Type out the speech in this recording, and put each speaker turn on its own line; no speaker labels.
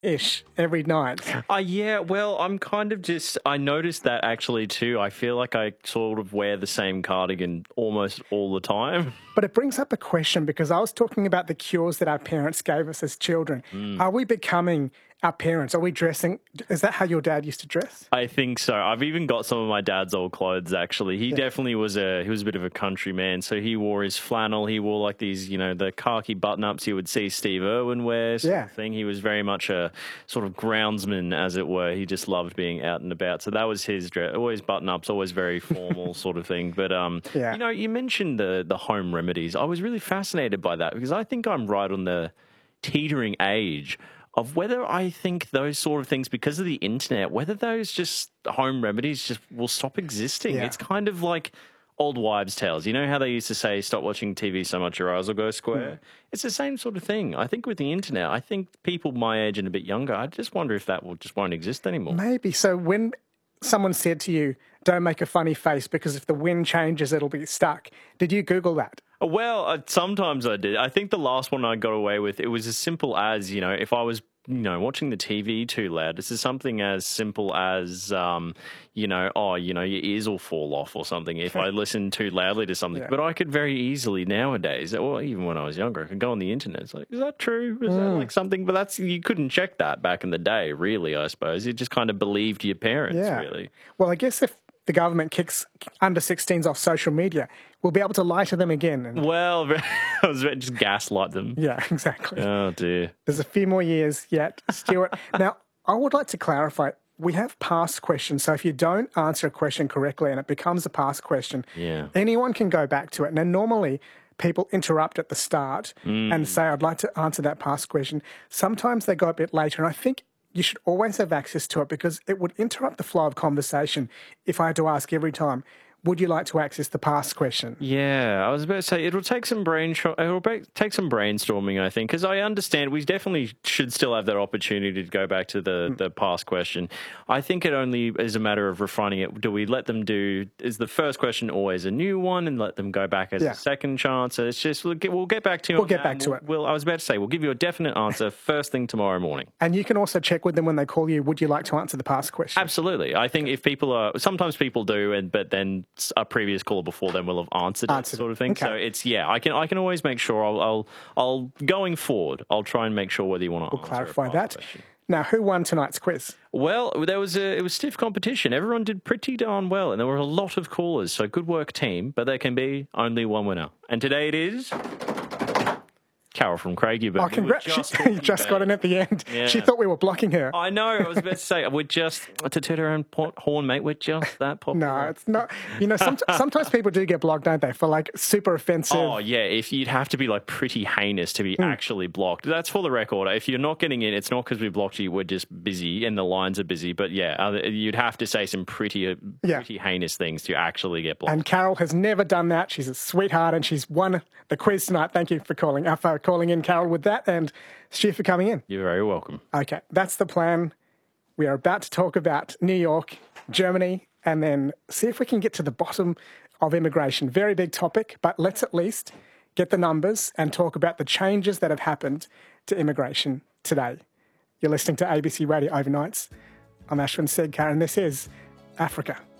ish every night.
Yeah, well, I noticed that actually too. I feel like I sort of wear the same cardigan almost all the time.
But it brings up a question because I was talking about the cures that our parents gave us as children. Are we becoming our parents? Are we dressing? Is that how your dad used to dress?
I think so. I've even got some of my dad's old clothes, actually. He definitely was a bit of a country man. So he wore his flannel. He wore like these, the khaki button-ups you would see Steve Irwin wear sort of thing. He was very much a sort of groundsman, as it were. He just loved being out and about. So that was his dress. Always button-ups, always very formal sort of thing. But, you mentioned the home remedies. I was really fascinated by that because I think I'm right on the teetering age of whether I think those sort of things, because of the internet, whether those just home remedies just will stop existing. Yeah. It's kind of like old wives' tales. You know how they used to say, stop watching TV so much your eyes will go square? It's the same sort of thing. I think with the internet, I think people my age and a bit younger, I just wonder if that won't exist anymore.
Maybe. So when someone said to you, don't make a funny face because if the wind changes, it'll be stuck, did you Google that?
Well, sometimes I did. I think the last one I got away with, it was as simple as, if I was, watching the TV too loud, this is something as simple as, your ears will fall off or something if I listen too loudly to something. Yeah. But I could very easily nowadays, or even when I was younger, I could go on the internet. It's like, is that true? Is that like something? But you couldn't check that back in the day, really, I suppose. You just kind of believed your parents, really.
Well, I guess if the government kicks under 16s off social media, we'll be able to lie to them again.
Well, I was about to just gaslight them.
Yeah, exactly.
Oh, dear.
There's a few more years yet, Stuart. Now, I would like to clarify, we have past questions. So if you don't answer a question correctly and it becomes a past question, anyone can go back to it. Now, normally people interrupt at the start and say, I'd like to answer that past question. Sometimes they go a bit later, and I think you should always have access to it because it would interrupt the flow of conversation if I had to ask every time, would you like to access the past question?
Yeah, I was about to say it'll take some brainstorming, I think, because I understand we definitely should still have that opportunity to go back to the past question. I think it only is a matter of refining it. Do we let them is the first question always a new one and let them go back as a second chance? So it's just we'll get back to it.
We'll get back to it.
I was about to say we'll give you a definite answer first thing tomorrow morning.
And you can also check with them when they call you. Would you like to answer the past question?
Absolutely. I think if people sometimes people do, but then a previous caller before them will have answered it, sort of thing. Okay. So it's I can always make sure I'll going forward I'll try and make sure whether you want to.
We'll clarify that. Question. Now, who won tonight's quiz?
Well, it was stiff competition. Everyone did pretty darn well, and there were a lot of callers. So good work, team. But there can be only one winner, and today it is Carol from Craigieburn.
Oh, congrats. She just got in at the end. Yeah. She thought we were blocking her.
I know. I was about to say, we're just, to toot our own horn, mate, we're just that popular.
No, it's not. Sometimes people do get blocked, don't they, for like super offensive.
Oh, yeah. If you'd have to be like pretty heinous to be actually blocked. That's for the record. If you're not getting in, it's not because we blocked you. We're just busy and the lines are busy. But yeah, you'd have to say some pretty heinous things to actually get blocked.
And Carol has never done that. She's a sweetheart and she's won the quiz tonight. Thank you for calling in, Carol, with that, and Stu for coming in.
You're very welcome.
Okay, that's the plan. We are about to talk about New York, Germany, and then see if we can get to the bottom of immigration. Very big topic, but let's at least get the numbers and talk about the changes that have happened to immigration today. You're listening to ABC Radio Overnights. I'm Ashwin Sedkar, and this is Africa.